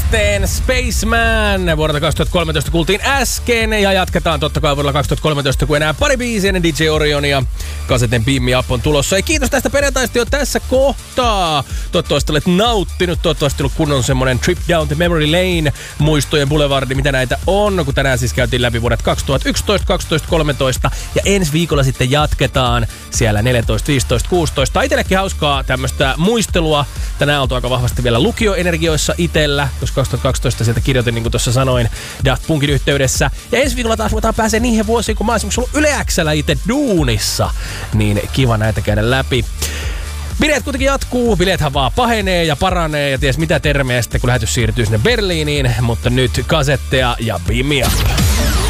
Sunsteen Spaceman vuodelta 2013 kuultiin äsken ja jatketaan totta kai vuodella 2013, kun enää pari biisiä ennen DJ Orionia. Kasetten Beam Me Up on tulossa. Ja kiitos tästä perjantaista jo tässä kohtaa. Toivottavasti olet nauttinut. Toivottavasti ollut kunnon semmonen trip down the memory lane, muistojen boulevardi, mitä näitä on. Kun tänään siis käytiin läpi vuodet 2011, 12, 13 ja ensi viikolla sitten jatketaan siellä 14, 15, 16. Itsellekin hauskaa tämmöistä muistelua. Tänään oltu aika vahvasti vielä lukioenergioissa itellä, koska 2012 sieltä kirjoitin, niin kuin tuossa sanoin, Daft Punkin yhteydessä. Ja ensi viikolla taas voidaan pääsee niihin vuosiin, kun mä oon esimerkiksi ollut Yle X:llä itse duunissa. Niin kiva näitä käydä läpi. Bileet kuitenkin jatkuu, bileethän vaan pahenee ja paranee ja ties mitä termejä sitten, kun lähetys siirtyy sinne Berliiniin. Mutta nyt kasetteja ja Beam Me Up.